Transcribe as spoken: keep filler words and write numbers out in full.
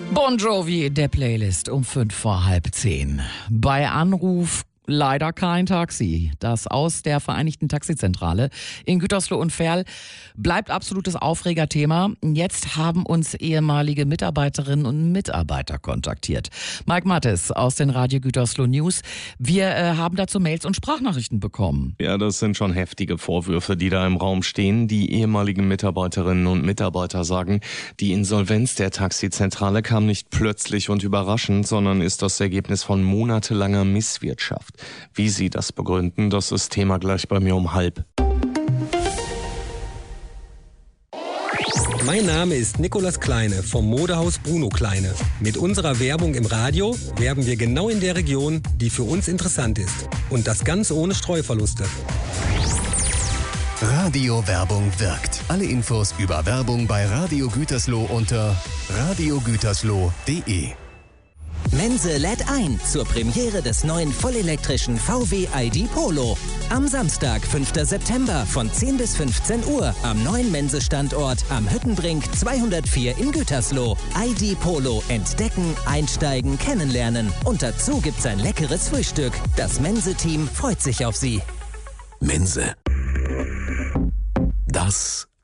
Bon Jovi, der Playlist um fünf vor halb zehn. Bei Anruf leider kein Taxi. Das aus der Vereinigten Taxizentrale in Gütersloh und Verl bleibt absolutes Aufregerthema. Jetzt haben uns ehemalige Mitarbeiterinnen und Mitarbeiter kontaktiert. Mike Mattes aus den Radio Gütersloh News. Wir äh, haben dazu Mails und Sprachnachrichten bekommen. Ja, das sind schon heftige Vorwürfe, die da im Raum stehen. Die ehemaligen Mitarbeiterinnen und Mitarbeiter sagen, die Insolvenz der Taxizentrale kam nicht plötzlich und überraschend, sondern ist das Ergebnis von monatelanger Misswirtschaft. Wie sie das begründen, das ist Thema gleich bei mir um halb. Mein Name ist Nikolas Kleine vom Modehaus Bruno Kleine. Mit unserer Werbung im Radio werben wir genau in der Region, die für uns interessant ist. Und das ganz ohne Streuverluste. Radiowerbung wirkt. Alle Infos über Werbung bei Radio Gütersloh unter radiogütersloh punkt de. Mense lädt ein zur Premiere des neuen vollelektrischen V W I D Polo. Am Samstag, fünften September von zehn bis fünfzehn Uhr am neuen Mense-Standort am Hüttenbrink zweihundertvier in Gütersloh. I D Polo entdecken, einsteigen, kennenlernen. Und dazu gibt's ein leckeres Frühstück. Das Mense-Team freut sich auf Sie. Mense. Das